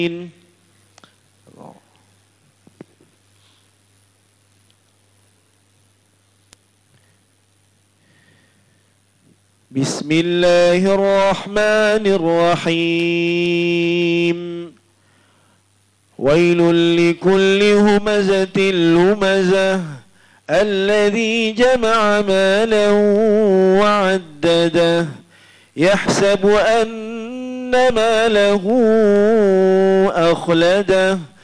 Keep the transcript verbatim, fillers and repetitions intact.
بسم الله الرحمن الرحيم ويل لكل همزة لمزة الذي جمع مالا وعدده يحسب أن ماله أخلده